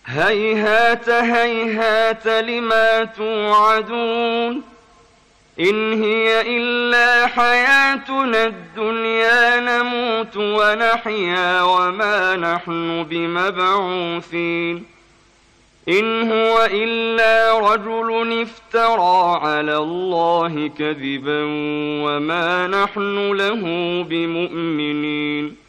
هيهات هيهات لما توعدون إن هي إلا حياتنا الدنيا نموت ونحيا وما نحن بمبعوثين إن هو إلا رجل افترى على الله كذبا وما نحن له بمؤمنين